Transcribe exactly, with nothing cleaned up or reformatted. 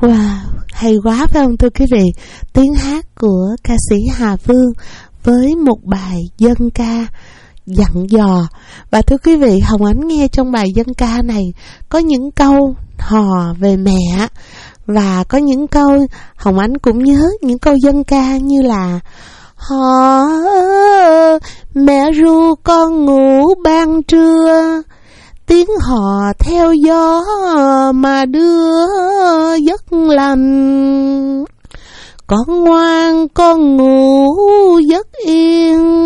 Wow, hay quá phải không thưa quý vị? Tiếng hát của ca sĩ Hà Phương với một bài dân ca dặn dò. Và thưa quý vị, Hồng Ánh nghe trong bài dân ca này có những câu hò về mẹ, và có những câu Hồng Ánh cũng nhớ những câu dân ca như là: hò mẹ ru con ngủ ban trưa, tiếng hò theo gió mà đưa giấc lành, con ngoan con ngủ giấc yên.